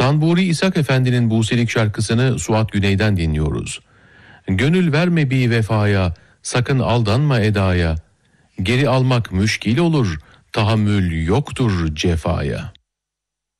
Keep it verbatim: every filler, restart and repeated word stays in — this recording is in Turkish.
Tanburi İshak Efendi'nin Buselik şarkısını Suat Güney'den dinliyoruz. Gönül verme bir vefaya, sakın aldanma edaya. Geri almak müşkil olur, tahammül yoktur cefaya.